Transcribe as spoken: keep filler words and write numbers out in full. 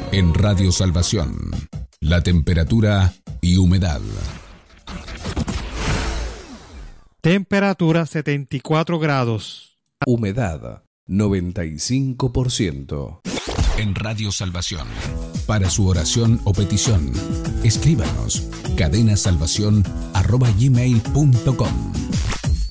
En Radio Salvación, la temperatura y humedad. Temperatura setenta y cuatro grados. Humedad noventa y cinco por ciento. En Radio Salvación, para su oración o petición, escríbanos cadenasalvación arroba gmail punto com.